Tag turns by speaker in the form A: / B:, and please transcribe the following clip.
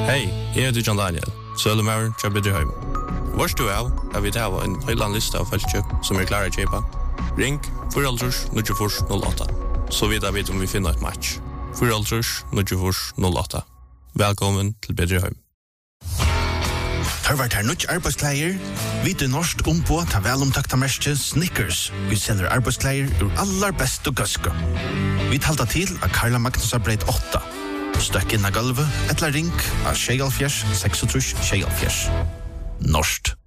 A: Hej, jeg heter John Daniel, sølumæren til Bedreheim. Vårs du av, vi tar en høyland lista av feltkjøp som klare å kjøpe. Ring 4-0-08, så vet vi om vi finner et match. 4-0-08. Velkommen til Bedreheim.
B: Har vært her nødt arbeidskleier. Vi til norsk på ta velomtakta merke Snickers. Vi selger arbeidskleier ur aller beste gøske. Vi talte til av Karla Magnus Breit 8. Støkk inn av gulvet, etla ring av 76 36 76. Norskt.